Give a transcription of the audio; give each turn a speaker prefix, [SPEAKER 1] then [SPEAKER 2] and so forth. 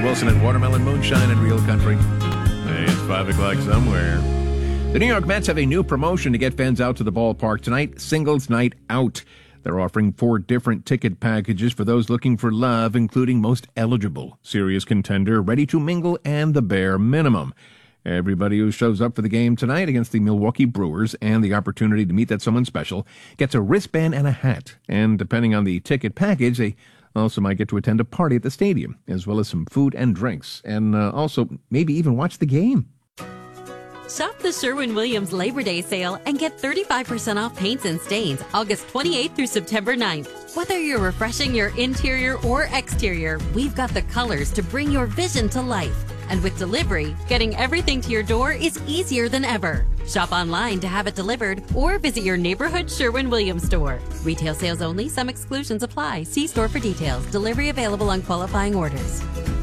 [SPEAKER 1] Wilson and Watermelon Moonshine and Real Country. Hey, it's 5 o'clock somewhere. The New York Mets have a new promotion to get fans out to the ballpark tonight, Singles Night Out. They're offering 4 different ticket packages for those looking for love, including Most Eligible, Serious Contender, Ready to Mingle, and the Bare Minimum. Everybody who shows up for the game tonight against the Milwaukee Brewers and the opportunity to meet that someone special gets a wristband and a hat. And depending on the ticket package, they also might get to attend a party at the stadium, as well as some food and drinks, and also maybe even watch the game.
[SPEAKER 2] Shop the Sherwin-Williams Labor Day sale and get 35% off paints and stains August 28th through September 9th. Whether you're refreshing your interior or exterior, we've got the colors to bring your vision to life. And with delivery, getting everything to your door is easier than ever. Shop online to have it delivered or visit your neighborhood Sherwin-Williams store. Retail sales only. Some exclusions apply. See store for details. Delivery available on qualifying orders.